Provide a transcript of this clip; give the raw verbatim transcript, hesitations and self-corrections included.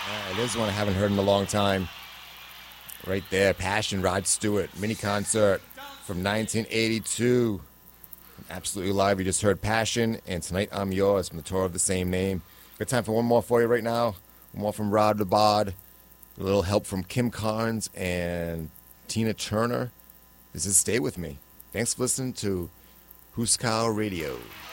Yeah, it is one I haven't heard in a long time. Right there, Passion, Rod Stewart, mini concert from nineteen eighty-two. Absolutely live. You just heard Passion, and Tonight I'm Yours from the tour of the same name. Got time for one more for you right now. One more from Rod Labad. A little help from Kim Carnes and Tina Turner. This is Stay With Me. Thanks for listening to Huskow Radio.